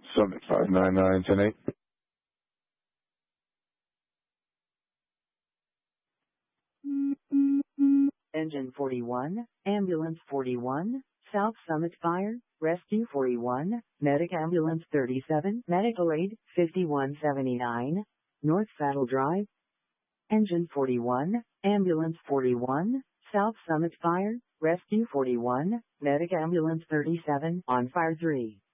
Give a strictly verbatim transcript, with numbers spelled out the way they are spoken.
Summit five nine nine ten eight. Engine forty-one, Ambulance forty-one, South Summit Fire, Rescue forty-one, Medic Ambulance thirty-seven, Medical Aid fifty-one seventy-nine, North Saddle Drive. Engine forty-one, Ambulance forty-one, South Summit Fire, Rescue forty-one, Medic Ambulance thirty-seven, on Fire three.